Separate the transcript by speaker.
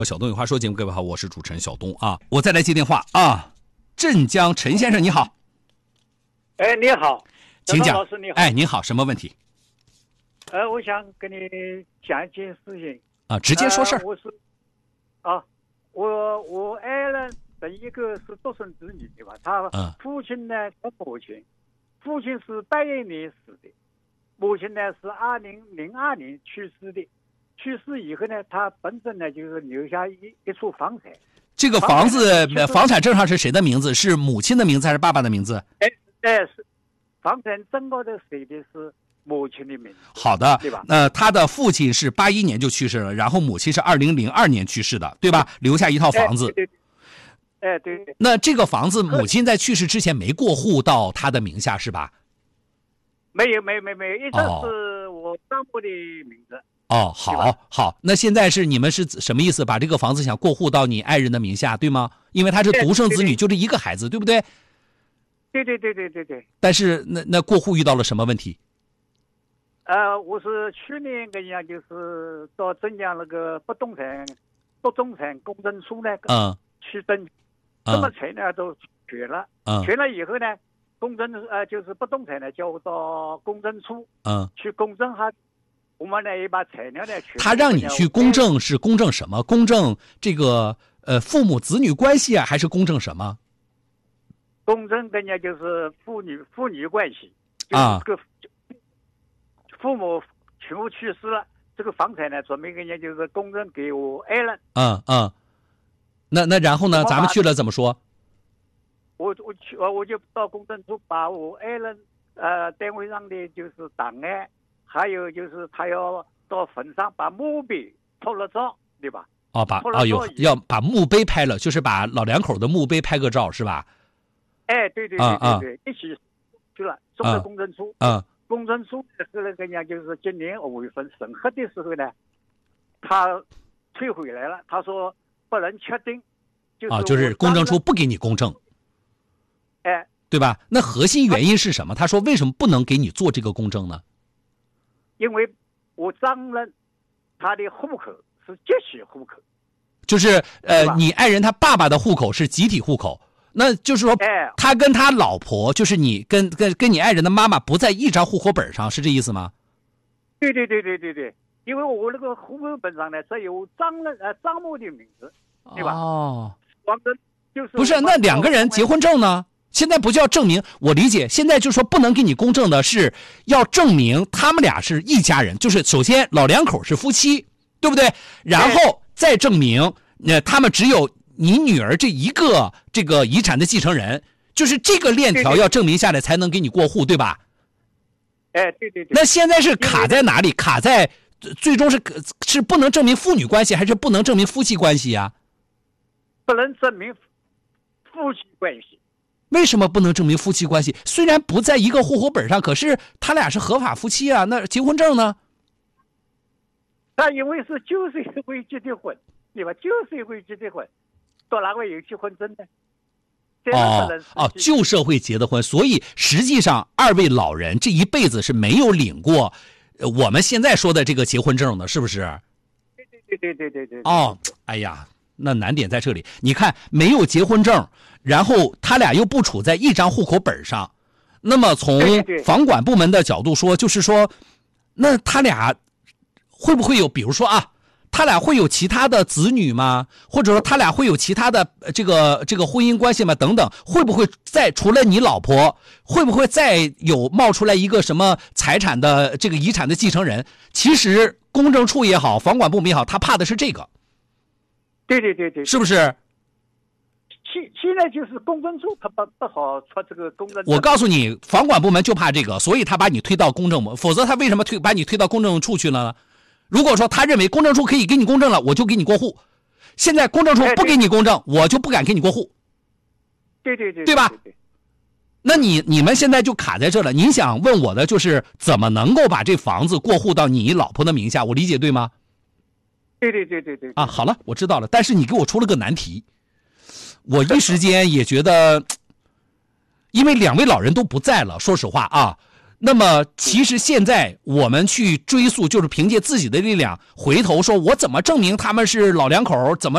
Speaker 1: 小东有话说节目，各位好，我是主持人小东啊。我再来接电话啊，镇江陈先生你好。
Speaker 2: 哎，你好，
Speaker 1: 请讲。
Speaker 2: 老师你好。
Speaker 1: 哎，您好，什么问题？
Speaker 2: 我想跟你讲一件事情
Speaker 1: 啊，直接说事儿。
Speaker 2: 我爱人的一个是独生子女对吧？他父亲呢和母亲，父亲是81年死的，母亲呢是2002年去世的。去世以后呢，他本身呢就是留下一处房产。
Speaker 1: 这个房子房产证上是谁的名字？是母亲的名字还是爸爸的名字？
Speaker 2: 是房产证高头写的是母亲的名字。
Speaker 1: 好的，
Speaker 2: 对吧？
Speaker 1: 他的父亲是81年就去世了，然后母亲是2002年去世的，对吧？留下一套房子。
Speaker 2: 对。
Speaker 1: 那这个房子母亲在去世之前没过户到他的名下是吧？
Speaker 2: 没有，一直是我丈夫的名字。
Speaker 1: 哦，好，那现在是你们是什么意思？把这个房子想过户到你爱人的名下，对吗？因为他是独生子女，就这一个孩子，对不对？
Speaker 2: 对。
Speaker 1: 但是那过户遇到了什么问题？
Speaker 2: 我是去年跟人家就是到镇江那个不动产公证处呢，去登记，什么钱呢都全了，全了以后呢，就是不动产呢叫我到公证处，去公证哈。我们呢也把材料呢，
Speaker 1: 他让你去公证是公证什么？公证这个父母子女关系啊，还是公证什么？
Speaker 2: 公证人家就是父女关系，就是这个父母全部去世了，这个房产呢准备人家就是公证给我爱人。
Speaker 1: 那然后呢？咱们去了怎么说？
Speaker 2: 我就到公证处把我爱人单位上的就是档案。还有就是他要到坟上把墓碑拍了照，对吧？
Speaker 1: 要把墓碑拍了，就是把老两口的墓碑拍个照，是吧？
Speaker 2: 哎，对，一起去了，送到公证处。公证处后来人家就是今年5月份审核的时候呢，他退回来了，他说不能确定，
Speaker 1: 就是公证处不给你公证，对吧？那核心原因是什么？他说为什么不能给你做这个公证呢？
Speaker 2: 因为我丈人他的户口是集体户口，
Speaker 1: 就是你爱人他爸爸的户口是集体户口，那就是说他跟他老婆，就是你跟你爱人的妈妈不在一张户口本上，是这意思吗？
Speaker 2: 对，因为我那个户口本上呢只有丈母的名字，对吧？
Speaker 1: 不是，那两个人结婚证呢？现在不就要证明？我理解，现在就说不能给你公证的是要证明他们俩是一家人，就是首先老两口是夫妻，对不对？然后再证明他们只有你女儿这一个这个遗产的继承人，就是这个链条要证明下来才能给你过户，对吧？
Speaker 2: 对。
Speaker 1: 那现在是卡在哪里？卡在最终是不能证明父女关系，还是不能证明夫妻关系呀？
Speaker 2: 不能证明夫妻关系。
Speaker 1: 为什么不能证明夫妻关系？虽然不在一个户口本上，可是他俩是合法夫妻啊。那结婚证呢？
Speaker 2: 他因为是旧社会结的婚，对吧？旧社会结的婚，到哪会有结婚证呢？
Speaker 1: 旧社会结的婚，所以实际上二位老人这一辈子是没有领过我们现在说的这个结婚证的，是不是？
Speaker 2: 对。
Speaker 1: 哎呀，那难点在这里。你看，没有结婚证，然后他俩又不处在一张户口本上，那么从房管部门的角度说，就是说，那他俩会不会有，比如说他俩会有其他的子女吗？或者说他俩会有其他的这个婚姻关系吗？等等，会不会除了你老婆，会不会再有冒出来一个什么财产的这个遗产的继承人？其实公证处也好，房管部门也好，他怕的是这个。
Speaker 2: 对，
Speaker 1: 是不是？
Speaker 2: 现在就是公证处他不好出这个公证。
Speaker 1: 我告诉你，房管部门就怕这个，所以他把你推到公证部，否则他为什么把你推到公证处去了呢？如果说他认为公证处可以给你公证了，我就给你过户。现在公证处不给你公证，我就不敢给你过户。对吧？那你们现在就卡在这了。您想问我的就是怎么能够把这房子过户到你老婆的名下，我理解对吗？
Speaker 2: 对。
Speaker 1: 好了，我知道了。但是你给我出了个难题，我一时间也觉得，因为两位老人都不在了，说实话那么其实现在我们去追溯，就是凭借自己的力量回头说，我怎么证明他们是老两口，怎么